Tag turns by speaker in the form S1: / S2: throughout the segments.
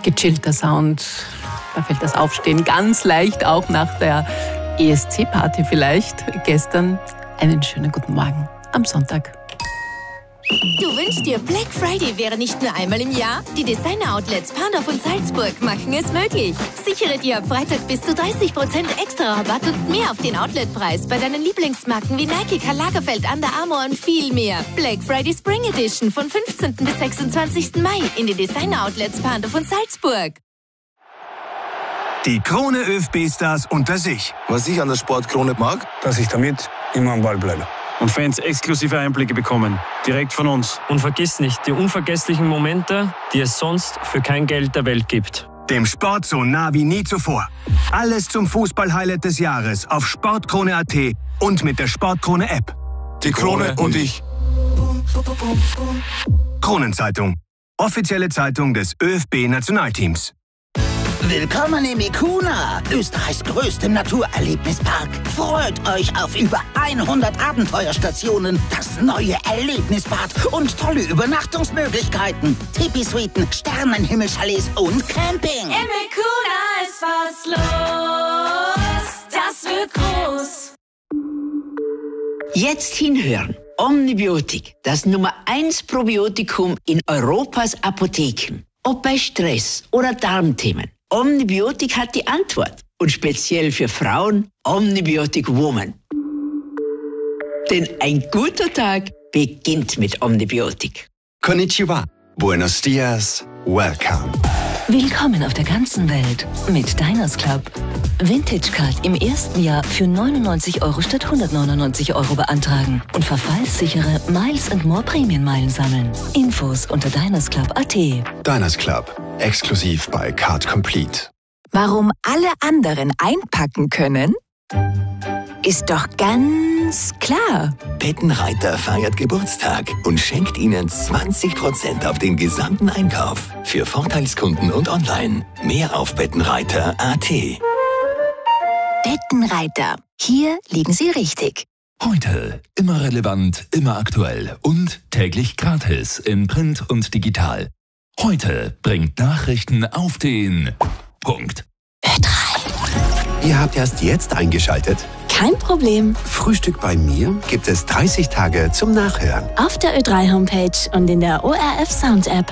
S1: Gechillter Sound, da fällt das Aufstehen ganz leicht, auch nach der ESC-Party vielleicht gestern. Einen schönen guten Morgen am Sonntag.
S2: Du wünschst dir, Black Friday wäre nicht nur einmal im Jahr? Die Designer-Outlets Pandorf und Salzburg machen es möglich. Sichere dir ab Freitag bis zu 30% extra Rabatt und mehr auf den Outletpreis bei deinen Lieblingsmarken wie Nike, Karl Lagerfeld, Under Armour und viel mehr. Black Friday Spring Edition von 15. bis 26. Mai in den Designer-Outlets Pandorf und Salzburg.
S3: Die Krone ÖFB-Stars unter sich.
S4: Was ich an der Sportkrone mag,
S5: dass ich damit immer am Ball bleibe.
S6: Und Fans exklusive Einblicke bekommen, direkt von uns.
S7: Und vergiss nicht die unvergesslichen Momente, die es sonst für kein Geld der Welt gibt.
S3: Dem Sport so nah wie nie zuvor. Alles zum Fußball-Highlight des Jahres auf Sportkrone.at und mit der Sportkrone-App.
S4: die Krone und ich.
S3: Kronenzeitung. Offizielle Zeitung des ÖFB-Nationalteams.
S8: Willkommen im Ikuna, Österreichs größtem Naturerlebnispark. Freut euch auf über 100 Abenteuerstationen, das neue Erlebnisbad und tolle Übernachtungsmöglichkeiten. Tipi-Suiten, Sternenhimmelchalets und Camping.
S9: Im Ikuna ist was los, das wird groß.
S10: Jetzt hinhören. Omnibiotik, das Nummer 1 Probiotikum in Europas Apotheken. Ob bei Stress oder Darmthemen. Omnibiotik hat die Antwort. Und speziell für Frauen, Omnibiotic Woman. Denn ein guter Tag beginnt mit Omnibiotik.
S11: Konnichiwa. Buenos dias. Welcome.
S12: Willkommen auf der ganzen Welt mit Diners Club. Vintage Card im ersten Jahr für 99 € statt 199 € beantragen und verfallssichere Miles & More Prämienmeilen sammeln. Infos unter dinersclub.at.
S11: Diners Club. Exklusiv bei Card Complete.
S13: Warum alle anderen einpacken können? Ist doch ganz klar.
S14: Bettenreiter feiert Geburtstag und schenkt Ihnen 20% auf den gesamten Einkauf. Für Vorteilskunden und online. Mehr auf bettenreiter.at.
S13: Bettenreiter. Hier liegen Sie richtig.
S15: Heute immer relevant, immer aktuell und täglich gratis in Print und digital. Heute bringt Nachrichten auf den Punkt.
S13: Ö3.
S16: Ihr habt erst jetzt eingeschaltet?
S13: Kein Problem.
S16: Frühstück bei mir gibt es 30 Tage zum Nachhören.
S17: Auf der Ö3-Homepage und in der ORF Sound-App.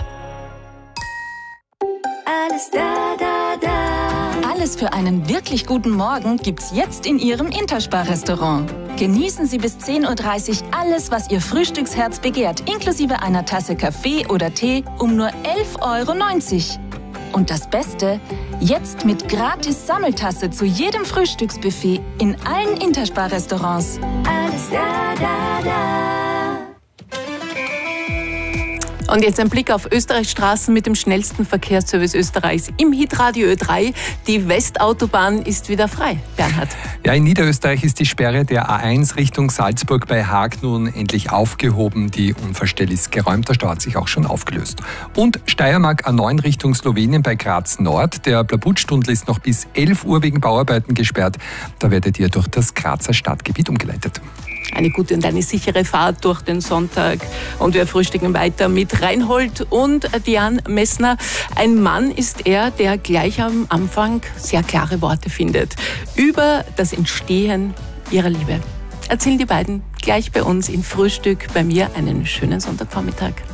S9: Alles da, da, da.
S18: Alles für einen wirklich guten Morgen gibt's jetzt in Ihrem Interspar-Restaurant. Genießen Sie bis 10:30 Uhr alles, was Ihr Frühstücksherz begehrt, inklusive einer Tasse Kaffee oder Tee um nur 11,90 €. Und das Beste, jetzt mit gratis Sammeltasse zu jedem Frühstücksbuffet in allen Interspar-Restaurants.
S9: Alles da, da, da.
S1: Und jetzt ein Blick auf Österreichs Straßen mit dem schnellsten Verkehrsservice Österreichs im Hitradio Ö3. Die Westautobahn ist wieder frei. Bernhard.
S19: Ja, in Niederösterreich ist die Sperre der A1 Richtung Salzburg bei Haag nun endlich aufgehoben. Die Unfallstelle ist geräumt, der Stau hat sich auch schon aufgelöst. Und Steiermark A9 Richtung Slowenien bei Graz Nord. Der Blabutstundel ist noch bis 11 Uhr wegen Bauarbeiten gesperrt. Da werdet ihr durch das Grazer Stadtgebiet umgeleitet.
S1: Eine gute und eine sichere Fahrt durch den Sonntag. Und wir frühstücken weiter mit Reinhold und Diane Messner. Ein Mann ist er, der gleich am Anfang sehr klare Worte findet über das Entstehen ihrer Liebe. Erzählen die beiden gleich bei uns im Frühstück bei mir. Einen schönen Sonntagvormittag.